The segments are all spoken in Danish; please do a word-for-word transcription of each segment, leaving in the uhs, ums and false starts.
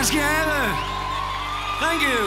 Tak skal I have. Thank you.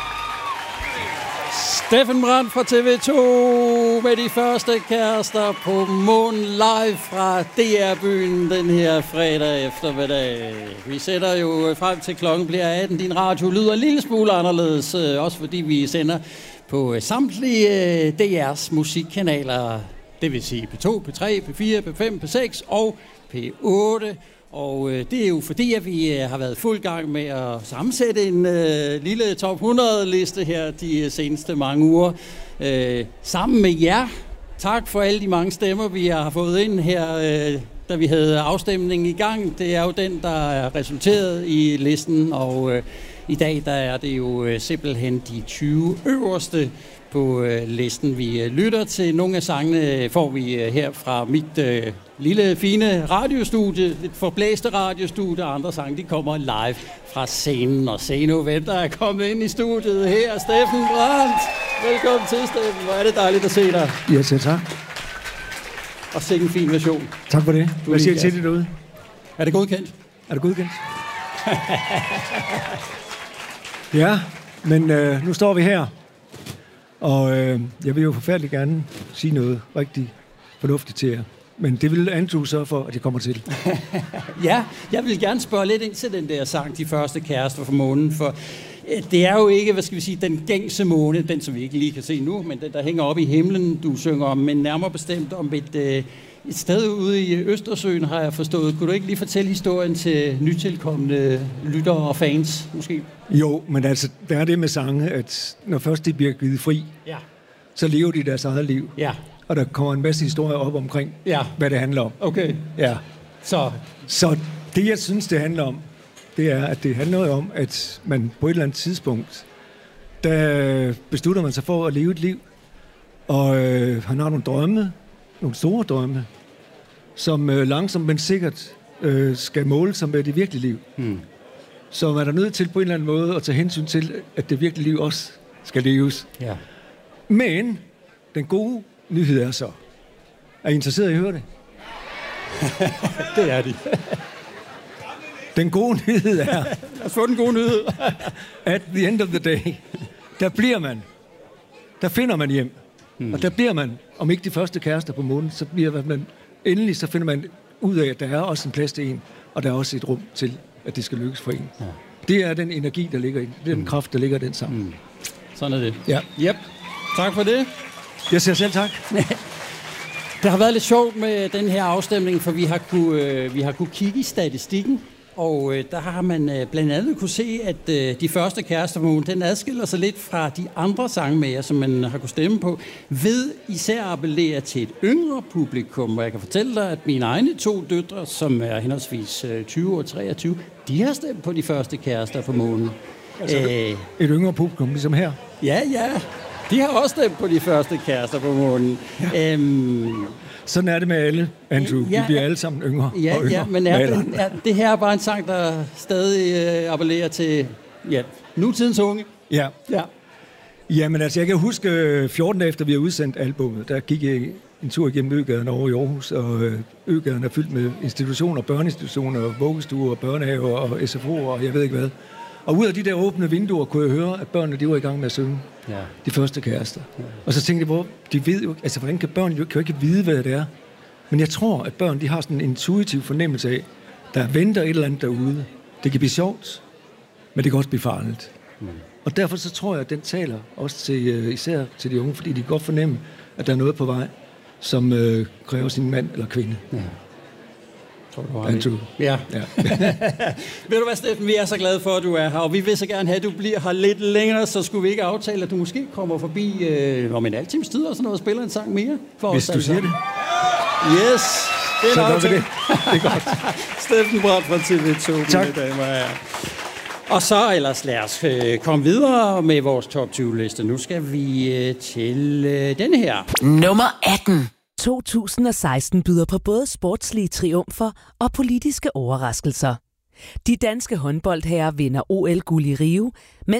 Steffen Brandt fra T V to med de første kærester på månen live fra D R-byen den her fredag eftermiddag. Vi sætter jo frem til klokken bliver atten. Din radio lyder en lille smule anderledes, også fordi vi sender på samtlige D R's musikkanaler. Det vil sige P to, P tre, P fire, P fem, P seks og P otte. Og øh, det er jo fordi, at vi øh, har været fuld gang med at sammensætte en øh, lille top hundrede-liste her de seneste mange uger. Øh, sammen med jer. Tak for alle de mange stemmer, vi har fået ind her, øh, da vi havde afstemningen i gang. Det er jo den, der er resulteret i listen, og øh, i dag der er det jo øh, simpelthen de tyve øverste på øh, listen. Vi øh, lytter til nogle af sangene, får vi øh, her fra mit øh, lille fine radiostudie, et forblæste radiostudie, og andre sange, de kommer live fra scenen. Og se nu, hvem der er kommet ind i studiet her. Steffen Brandt. Velkommen til, Steffen. Hvor er det dejligt at se dig. Ja, selv tak. Og sikke en fin version. Tak for det. Hvad siger I til det derude? Er det godkendt? Er det godkendt? Ja, men øh, nu står vi her. Og øh, jeg vil jo forfærdeligt gerne sige noget rigtig fornuftigt til jer. Men det vil Andrew så for, at jeg kommer til. Ja, jeg vil gerne spørge lidt ind til den der sang, De første kærester fra månen. For øh, det er jo ikke, hvad skal vi sige, den gængse måne, den som vi ikke lige kan se nu, men den der hænger oppe i himlen, du synger om, men nærmere bestemt om et, øh, et sted ude i Østersøen, har jeg forstået. Kunne du ikke lige fortælle historien til nytilkommende lyttere og fans, måske? Jo, men altså, der er det med sange, at når først de bliver givet fri, ja, så lever de deres eget liv. Ja. Og der kommer en masse historier op omkring, ja, hvad det handler om. Okay. Ja. Så. Så det, jeg synes, det handler om, det er, at det handler om, at man på et eller andet tidspunkt, der beslutter man sig for at leve et liv, og øh, han har nogle drømme, nogle store drømme, som øh, langsomt, men sikkert øh, skal måle sig med det virkelige liv. Hmm. Så man er nødt til på en eller anden måde at tage hensyn til, at det virkelige liv også skal leves. Ja. Men den gode nyhed er så, er I interesseret i at høre det? Det er de. Den gode nyhed er, lad os få den gode nyhed. At the end of the day, der bliver man, der finder man hjem. Hmm. Og der bliver man, om ikke de første kærester på månen, så bliver man, endelig så finder man ud af, at der er også en plads til en, og der er også et rum til, at det skal lykkes for en. Ja. Det er den energi, der ligger i det er den mm. kraft, der ligger i den sammen. Mm. Sådan er det. Ja. Yep. Tak for det. Jeg siger selv tak. Det har været lidt sjovt med den her afstemning, for vi har kunne, øh, vi har kunne kigge i statistikken, og øh, der har man øh, blandt andet kunne se, at øh, de første kærester på månen, den adskiller sig lidt fra de andre sangmager, som man har kunne stemme på, ved især at appellere til et yngre publikum. Og jeg kan fortælle dig, at mine egne to døtre, som er henholdsvis tyve og treogtyve, de har stemt på de første kærester på månen. Altså, Æh, et yngre publikum, ligesom her? Ja, ja. De har også stemt på de første kærester på månen. Ja. Æm... Sådan er det med alle, Andrew. Ja, vi bliver alle sammen yngre ja, og yngre. Ja, men er, er, det her er bare en sang, der stadig øh, appellerer til ja, nutidens unge. Ja. Ja. Jamen altså, jeg kan huske fjorten dage efter, vi har udsendt albummet, der gik jeg en tur igennem Øgaden over i Aarhus, og Øgaden er fyldt med institutioner, børneinstitutioner, vuggestuer, børnehaver og S F O'er, og jeg ved ikke hvad. Og ud af de der åbne vinduer kunne jeg høre, at børnene de var i gang med at synge ja. De første kærester. Ja. Og så tænkte jeg, hvor de ved jo, altså hvordan kan børn jo, kan jo ikke vide, hvad det er. Men jeg tror, at børn de har sådan en intuitiv fornemmelse af, der venter et eller andet derude. Det kan blive sjovt, men det kan også blive farligt. Mm. Og derfor så tror jeg, at den taler også til, især til de unge, fordi de kan godt fornemme, at der er noget på vej, som øh, kræver sin mand eller kvinde. Ja. Andrew. Ja. ja. Ved du hvad, Steffen, vi er så glade for, at du er her, og vi vil så gerne have, at du bliver her lidt længere, så skulle vi ikke aftale, at du måske kommer forbi øh, om en halv times tid og sådan noget, og spiller en sang mere for Hvis os. Hvis du siger det. Yes, det er så en aftale. Det. Det er godt. Steffen Brandt fra T V to, tak. Mine damer og herrer. Og så ellers lad os øh, komme videre med vores top tyve-liste. Nu skal vi øh, til øh, denne her. Nummer atten. to tusind og seksten byder på både sportslige triumfer og politiske overraskelser. De danske håndboldherrer vinder O L-guld i Rio, mens